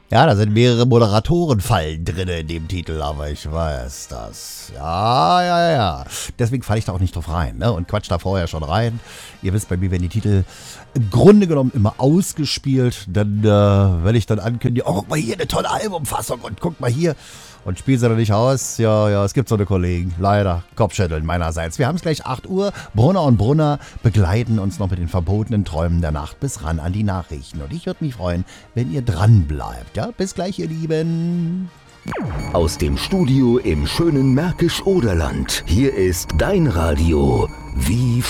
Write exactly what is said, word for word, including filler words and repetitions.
Ja, da sind mehrere Moderatorenfallen drin in dem Titel, aber ich weiß das. Ja, ja, ja. Deswegen falle ich da auch nicht drauf rein, ne? Und quatsch da vorher schon rein. Ihr wisst, bei mir werden die Titel im Grunde genommen immer ausgespielt. Dann, äh, wenn ich dann ankündige, oh, guck mal hier, eine tolle Albumfassung und guck mal hier. Und spiele sie dann nicht aus. Ja, ja, es gibt so eine Kollegen. Leider. Kopfschütteln meinerseits. Wir haben es gleich acht Uhr. Brunner und Brunner begleiten uns noch mit den verbotenen Träumen der Nacht bis ran an die Nachrichten. Und ich würde mich freuen, wenn ihr dran bleibt. Ja, bis gleich, ihr Lieben. Aus dem Studio im schönen Märkisch-Oderland. Hier ist dein Radio. Wie